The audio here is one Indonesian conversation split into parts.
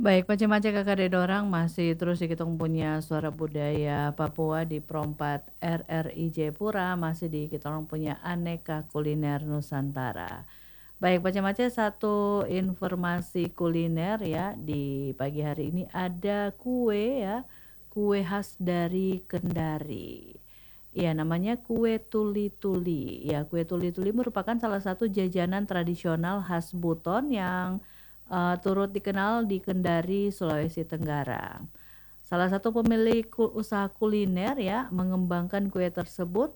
Baik, macam-macam kakak ada orang masih terus kita punya suara budaya Papua di Perompat RRI Jayapura, masih di kita punya aneka kuliner Nusantara. Baik, macam-macam satu informasi kuliner ya di pagi hari ini ada kue ya, kue khas dari Kendari. Ya, namanya kue tuli-tuli. Ya, kue tuli-tuli merupakan salah satu jajanan tradisional khas Buton yang turut dikenal di Kendari, Sulawesi Tenggara. Salah satu pemilik usaha kuliner ya mengembangkan kue tersebut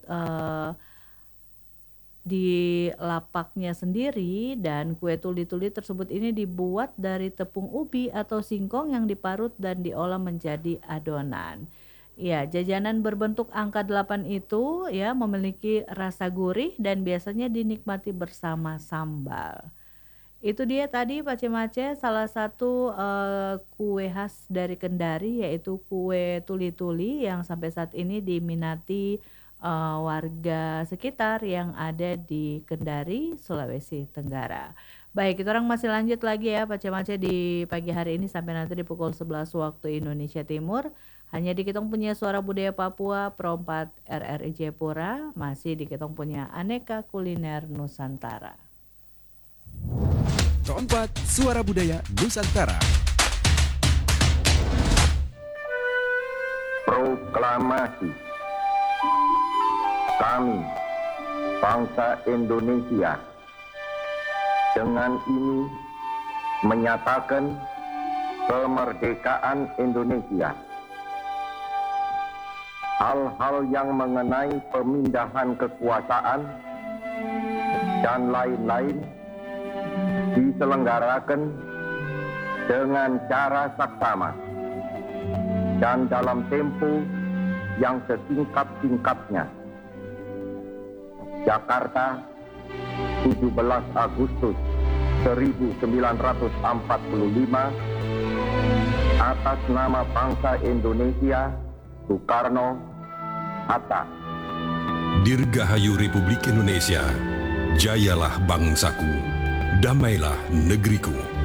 di lapaknya sendiri, dan kue tuli-tuli tersebut ini dibuat dari tepung ubi atau singkong yang diparut dan diolah menjadi adonan. Ya, jajanan berbentuk angka 8 itu ya memiliki rasa gurih dan biasanya dinikmati bersama sambal. Itu dia tadi Pace-Mace salah satu kue khas dari Kendari, yaitu kue tuli-tuli yang sampai saat ini diminati warga sekitar yang ada di Kendari, Sulawesi Tenggara. Baik, kita orang masih lanjut lagi ya Pace-Mace di pagi hari ini sampai nanti di pukul 11 waktu Indonesia Timur. Hanya di Kitong punya Suara Budaya Papua, Perompat RRI Jayapura, masih di Kitong punya aneka kuliner Nusantara. Perompat Suara Budaya Nusantara. Proklamasi. Kami, bangsa Indonesia, dengan ini menyatakan kemerdekaan Indonesia. Hal-hal yang mengenai pemindahan kekuasaan dan lain-lain diselenggarakan dengan cara saksama dan dalam tempo yang sesingkat-singkatnya. Jakarta, 17 Agustus 1945, atas nama bangsa Indonesia, Soekarno, Hatta. Dirgahayu Republik Indonesia, jayalah bangsaku, damailah negeriku.